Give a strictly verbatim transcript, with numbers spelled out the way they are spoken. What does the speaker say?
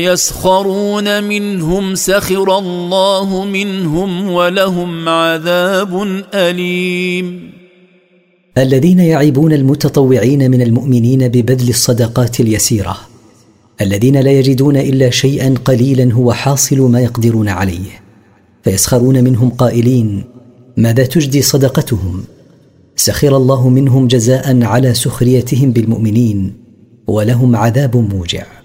يسخرون منهم سخر الله منهم ولهم عذاب أليم. الذين يعيبون المتطوعين من المؤمنين ببذل الصدقات اليسيرة، الذين لا يجدون إلا شيئا قليلا هو حاصل ما يقدرون عليه، فيسخرون منهم قائلين: ماذا تجدي صدقتهم؟ سخر الله منهم جزاء على سخريتهم بالمؤمنين، ولهم عذاب موجع.